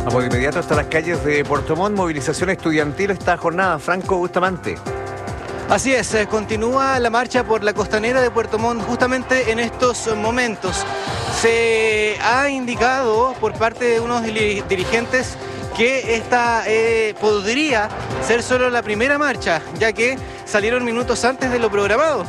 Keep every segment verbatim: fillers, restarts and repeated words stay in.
Vamos de inmediato hasta las calles de Puerto Montt. Movilización estudiantil esta jornada. Franco Bustamante. Así es, eh, continúa la marcha por la costanera de Puerto Montt justamente en estos momentos. Se ha indicado por parte de unos dirigentes que esta eh, podría ser solo la primera marcha, ya que salieron minutos antes de lo programado.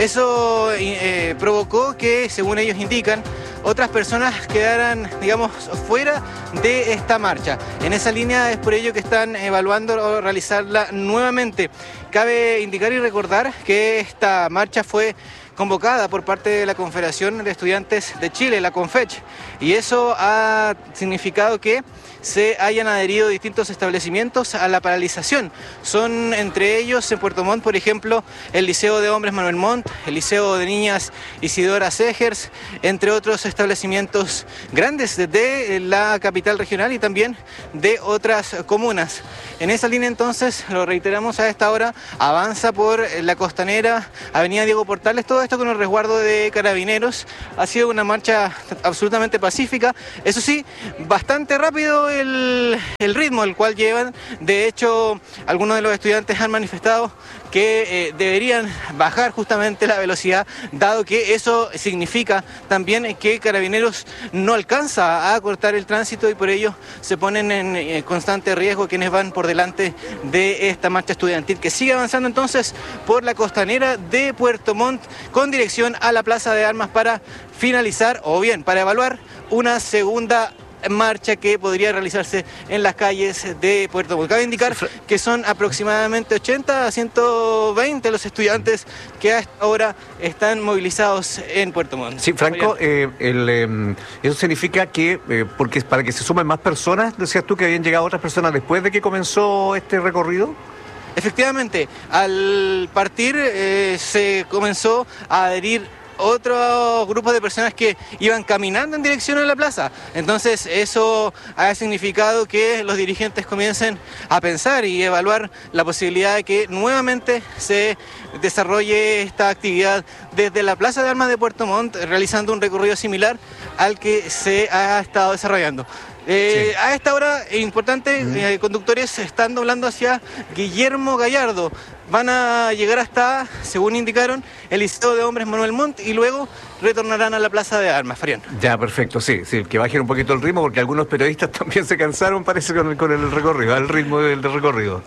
Eso eh, provocó que, según ellos indican, otras personas quedaran, digamos, fuera de esta marcha. En esa línea es por ello que están evaluando realizarla nuevamente. Cabe indicar y recordar que esta marcha fue convocada por parte de la Confederación de Estudiantes de Chile, la CONFECH, y eso ha significado que se hayan adherido distintos establecimientos a la paralización. Son entre ellos en Puerto Montt, por ejemplo, el Liceo de Hombres Manuel Montt, el Liceo de Niñas Isidora Segers, entre otros establecimientos grandes de la capital regional y también de otras comunas. En esa línea entonces, lo reiteramos a esta hora, avanza por la costanera, Avenida Diego Portales, todo esto con el resguardo de carabineros. Ha sido una marcha absolutamente pacífica, eso sí, bastante rápido el, el ritmo el cual llevan. De hecho, algunos de los estudiantes han manifestado que eh, deberían bajar justamente la velocidad, dado que eso significa también que Carabineros no alcanza a cortar el tránsito y por ello se ponen en eh, constante riesgo quienes van por delante de esta marcha estudiantil, que sigue avanzando entonces por la costanera de Puerto Montt con dirección a la Plaza de Armas para finalizar o bien para evaluar una segunda marcha que podría realizarse en las calles de Puerto Montt. Cabe indicar que son aproximadamente ochenta a ciento veinte los estudiantes que a esta hora están movilizados en Puerto Montt. Sí, Franco, eh, el, eh, eso significa que, eh, porque para que se sumen más personas, decías tú que habían llegado otras personas después de que comenzó este recorrido. Efectivamente, al partir eh, se comenzó a adherir otro grupo de personas que iban caminando en dirección a la plaza. Entonces eso ha significado que los dirigentes comiencen a pensar y evaluar la posibilidad de que nuevamente se desarrolle esta actividad desde la Plaza de Armas de Puerto Montt, realizando un recorrido similar al que se ha estado desarrollando. Eh, sí. A esta hora, es importante, uh-huh. eh, conductores están doblando hacia Guillermo Gallardo. Van a llegar hasta, según indicaron, el Liceo de Hombres Manuel Montt y luego retornarán a la Plaza de Armas, Farián. Ya, perfecto, sí, sí, que bajen un poquito el ritmo porque algunos periodistas también se cansaron, parece, con el, con el recorrido, al ritmo del, del recorrido.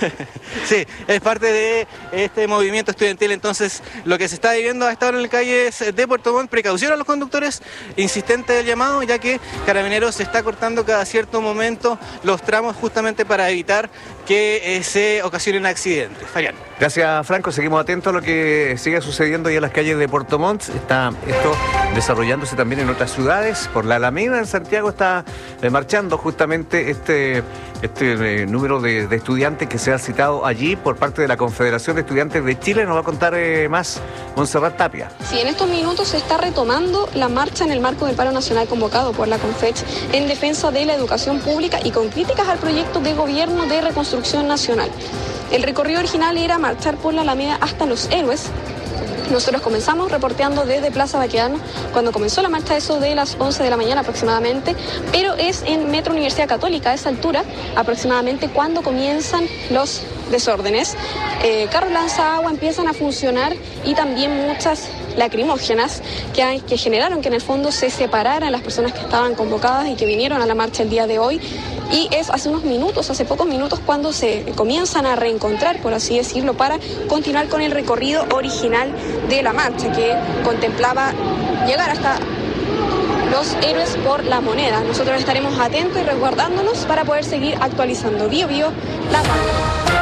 Sí, es parte de este movimiento estudiantil. Entonces, lo que se está viviendo a esta hora en las calles de Puerto Montt, precaución a los conductores, insistente del llamado, ya que Carabineros se está cortando cada cierto momento los tramos justamente para evitar que eh, se ocasionen accidentes. Farián. Gracias, Franco. Seguimos atentos a lo que sigue sucediendo ya en las calles de Puerto Montt. Está esto desarrollándose también en otras ciudades. Por la Alameda en Santiago está eh, marchando justamente este, este eh, número de, de estudiantes que se ha citado allí por parte de la Confederación de Estudiantes de Chile. Nos va a contar eh, más Montserrat Tapia. Sí, en estos minutos se está retomando la marcha en el marco del paro nacional convocado por la CONFECH en defensa de la educación pública y con críticas al proyecto de gobierno de reconstrucción nacional. El recorrido original era marchar por la Alameda hasta Los Héroes. Nosotros comenzamos reporteando desde Plaza Baquedano cuando comenzó la marcha, eso de las once de la mañana aproximadamente, pero es en Metro Universidad Católica a esa altura aproximadamente cuando comienzan los desórdenes. Eh, carros lanzaagua empiezan a funcionar y también muchas lacrimógenas que, hay, que generaron que en el fondo se separaran las personas que estaban convocadas y que vinieron a la marcha el día de hoy. Y es hace unos minutos, hace pocos minutos, cuando se comienzan a reencontrar, por así decirlo, para continuar con el recorrido original de la marcha, que contemplaba llegar hasta Los Héroes por la Moneda. Nosotros estaremos atentos y resguardándonos para poder seguir actualizando. Bio Bio, la radio.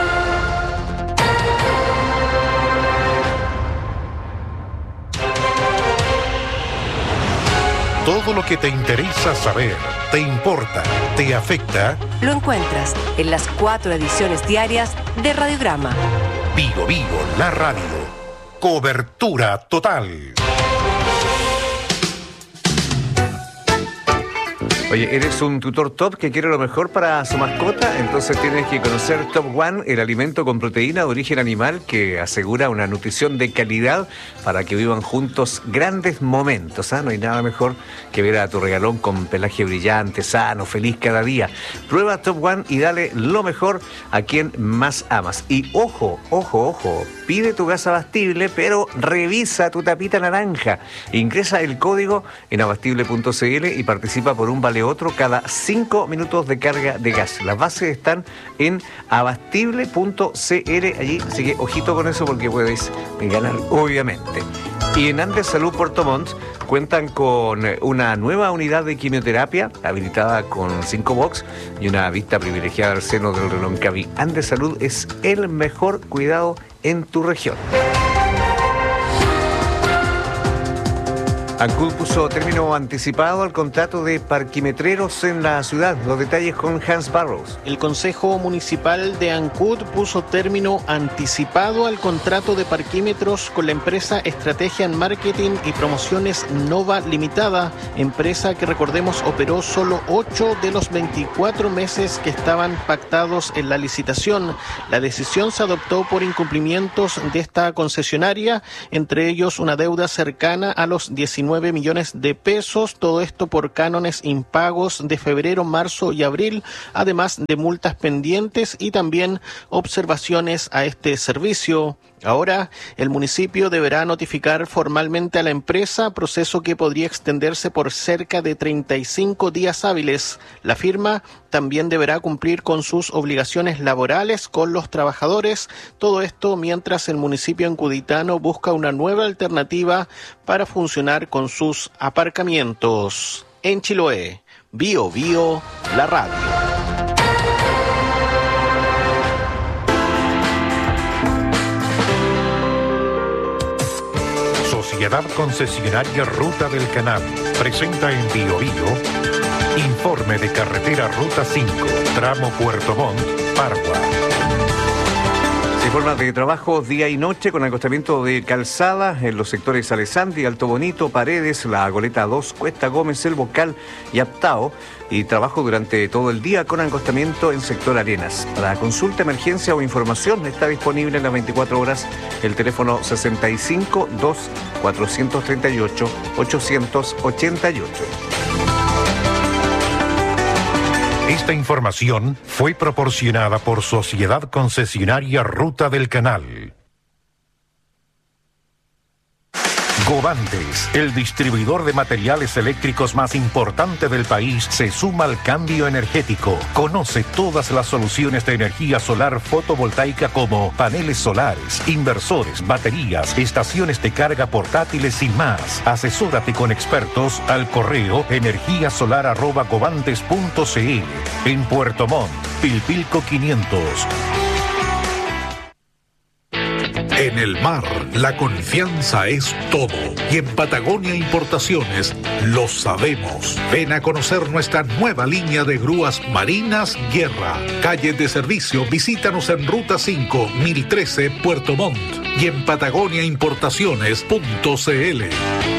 Todo lo que te interesa saber, te importa, te afecta, lo encuentras en las cuatro ediciones diarias de Radiograma. Vigo Vigo, la radio. Cobertura total. Oye, ¿eres un tutor top que quiere lo mejor para su mascota? Entonces tienes que conocer Top One, el alimento con proteína de origen animal que asegura una nutrición de calidad para que vivan juntos grandes momentos. ¿Ah? No hay nada mejor que ver a tu regalón con pelaje brillante, sano, feliz cada día. Prueba Top One y dale lo mejor a quien más amas. Y ojo, ojo, ojo, pide tu gas abastible, pero revisa tu tapita naranja. Ingresa el código en abastible punto c l y participa por un vale otro cada cinco minutos de carga de gas. Las bases están en abastible punto c l allí, así que ojito con eso porque podéis ganar, obviamente. Y en Andes Salud Puerto Montt cuentan con una nueva unidad de quimioterapia habilitada con cinco box y una vista privilegiada al seno del Reloncaví. Andes Salud es el mejor cuidado en tu región. Ancud puso término anticipado al contrato de parquimetreros en la ciudad. Los detalles con Hans Barrows. El Consejo Municipal de Ancud puso término anticipado al contrato de parquímetros con la empresa Estrategia en Marketing y Promociones Nova Limitada, empresa que, recordemos, operó solo ocho de los veinticuatro meses que estaban pactados en la licitación. La decisión se adoptó por incumplimientos de esta concesionaria, entre ellos una deuda cercana a los diecinueve millones de pesos, todo esto por cánones impagos de febrero, marzo y abril, además de multas pendientes y también observaciones a este servicio. Ahora, el municipio deberá notificar formalmente a la empresa, proceso que podría extenderse por cerca de treinta y cinco días hábiles. La firma también deberá cumplir con sus obligaciones laborales con los trabajadores, todo esto mientras el municipio ancuditano busca una nueva alternativa para funcionar con sus aparcamientos. En Chiloé, Bio Bio, la radio. Sociedad Concesionaria Ruta del Canal presenta en Bio Bio informe de carretera Ruta cinco, tramo Puerto Montt, Pargua. Se informa de trabajo día y noche con acostamiento de calzada en los sectores Alessandri, Alto Bonito, Paredes, La Goleta dos, Cuesta Gómez, El Bocal y Aptao. Y trabajo durante todo el día con acostamiento en sector Arenas. Para consulta, emergencia o información está disponible en las veinticuatro horas el teléfono sesenta y cinco, dos, cuatrocientos treinta y ocho, ochocientos ochenta y ocho. Esta información fue proporcionada por Sociedad Concesionaria Ruta del Canal. Govantes, el distribuidor de materiales eléctricos más importante del país, se suma al cambio energético. Conoce todas las soluciones de energía solar fotovoltaica como paneles solares, inversores, baterías, estaciones de carga portátiles y más. Asesórate con expertos al correo energiasolar arroba govantes punto c l. En Puerto Montt, Pilpilco quinientos. En el mar, la confianza es todo. Y en Patagonia Importaciones lo sabemos. Ven a conocer nuestra nueva línea de grúas marinas Guerra. Calle de servicio, visítanos en Ruta cinco, mil trece, Puerto Montt. Y en patagonia importaciones punto c l.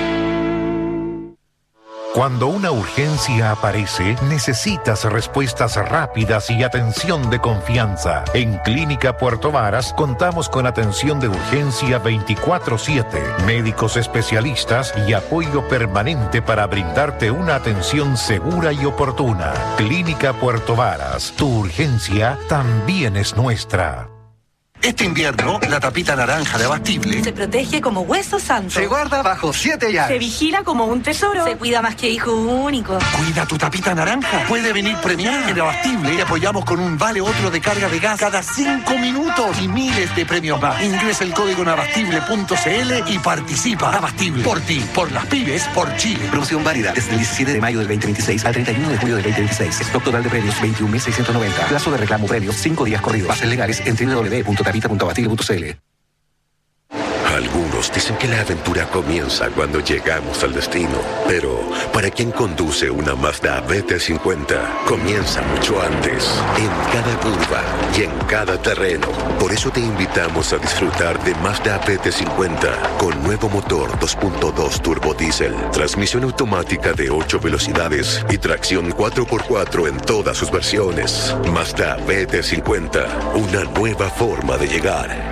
Cuando una urgencia aparece, necesitas respuestas rápidas y atención de confianza. En Clínica Puerto Varas contamos con atención de urgencia veinticuatro siete, médicos especialistas y apoyo permanente para brindarte una atención segura y oportuna. Clínica Puerto Varas, tu urgencia también es nuestra. Este invierno, la tapita naranja de Abastible Se protege como hueso santo. se guarda bajo siete llaves. Se vigila como un tesoro. Se cuida más que hijo único. Cuida tu tapita naranja. Puede venir premiada. En Abastible te apoyamos con un vale otro de carga de gas cada cinco minutos y miles de premios más. Ingresa el código en abastible punto c l y participa. Abastible. Por ti, por las pymes, por Chile. Promoción válida desde el diecisiete de mayo del veinte veintiséis al treinta y uno de julio del veinte veintiséis. Stock total de premios veintiún mil seiscientos noventa. Plazo de reclamo premios cinco días corridos. Bases legales en w w w punto tapita punto abastible punto c l. Algunos dicen que la aventura comienza cuando llegamos al destino, pero para quien conduce una Mazda B T cincuenta, comienza mucho antes, en cada curva y en cada terreno. Por eso te invitamos a disfrutar de Mazda B T cincuenta con nuevo motor dos punto dos turbo diésel, transmisión automática de ocho velocidades y tracción cuatro por cuatro en todas sus versiones. Mazda B T cincuenta, una nueva forma de llegar.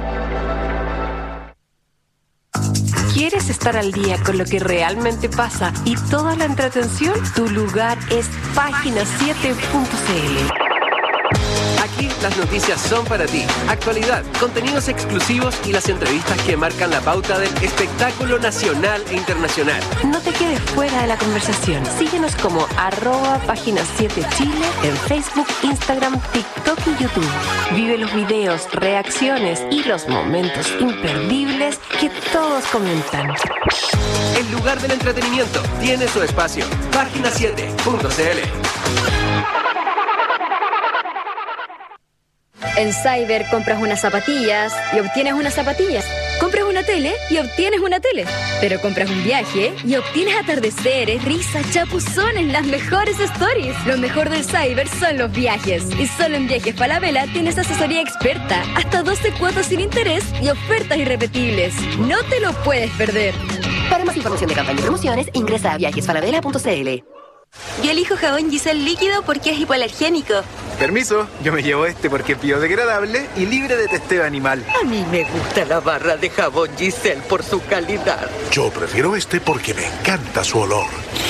¿Quieres estar al día con lo que realmente pasa y toda la entretención? Tu lugar es página siete punto c l. Aquí las noticias son para ti. Actualidad, contenidos exclusivos y las entrevistas que marcan la pauta del espectáculo nacional e internacional. No te quedes fuera de la conversación. Síguenos como arroba página siete Chile en Facebook, Instagram, TikTok y YouTube. Vive los videos, reacciones y los momentos imperdibles que todos comentan. El lugar del entretenimiento tiene su espacio. página siete punto c l. En Cyber compras unas zapatillas y obtienes unas zapatillas. Compras una tele y obtienes una tele. Pero compras un viaje y obtienes atardeceres, risas, chapuzones, las mejores stories. Lo mejor del Cyber son los viajes. Y solo en Viajes Falabella tienes asesoría experta, hasta doce cuotas sin interés y ofertas irrepetibles. No te lo puedes perder. Para más información de campaña y promociones, ingresa a viajes falabella punto c l. Yo elijo jabón Giselle líquido porque es hipoalergénico. Permiso, yo me llevo este porque es biodegradable y libre de testeo animal. A mí me gusta la barra de jabón Giselle por su calidad. Yo prefiero este porque me encanta su olor.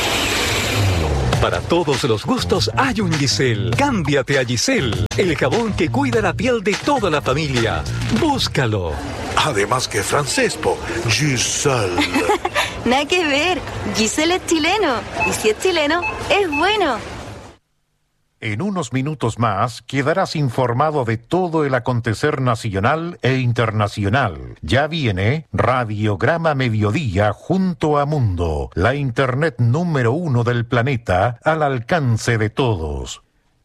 Para todos los gustos hay un Giselle. Cámbiate a Giselle, el jabón que cuida la piel de toda la familia. Búscalo. Además que francés, po. Giselle. Nada que ver. Giselle es chileno. Y si es chileno, es bueno. En unos minutos más quedarás informado de todo el acontecer nacional e internacional. Ya viene Radiograma Mediodía junto a Mundo, la internet número uno del planeta al alcance de todos.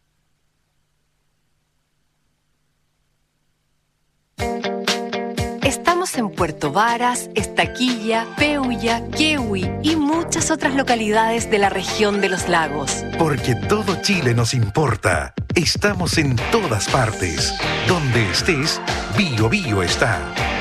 Estamos en Puerto Varas, Estaquilla, Peulla, Quehue y muchas otras localidades de la región de los lagos. Porque todo Chile nos importa. Estamos en todas partes. Donde estés, Bio Bio está.